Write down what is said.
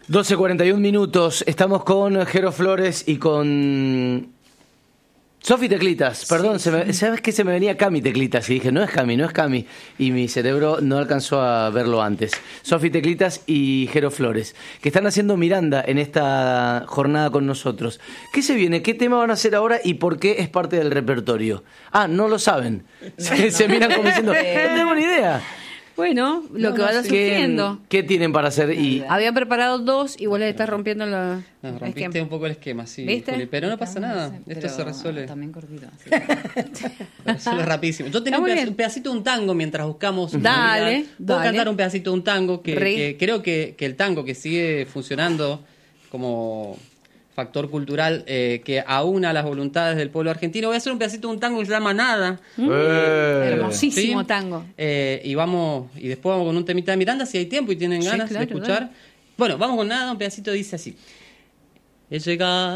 12:41. Estamos con Jero Flores y con Sofi Teclitas. Perdón, ¿sabes qué? Se me venía Cami Teclitas y dije, no es Cami. Y mi cerebro no alcanzó a verlo antes. Sofi Teclitas y Jero Flores, que están haciendo Miranda en esta jornada con nosotros. ¿Qué se viene? ¿Qué tema van a hacer ahora y por qué es parte del repertorio? Ah, no lo saben. Se miran como diciendo, no tengo ni idea. Bueno, lo que vaya surgiendo. ¿Qué tienen para hacer? Habían preparado 2 y vos le estás rompiendo la... No, rompiste un poco el esquema, sí. ¿Viste? Juli, pero no pasa nada. Esto se resuelve. También cortito. Sí. Se resuelve rapidísimo. Yo tenía un pedacito de un tango mientras buscamos. Dale. Puedo cantar un pedacito de un tango que creo que el tango que sigue funcionando como factor cultural que aúna las voluntades del pueblo argentino. Voy a hacer un pedacito de un tango que se llama Nada. Hermosísimo tango. Y después vamos con un temita de Miranda si hay tiempo y tienen ganas de escuchar. Dale. Bueno, vamos con Nada, un pedacito dice así. He llegado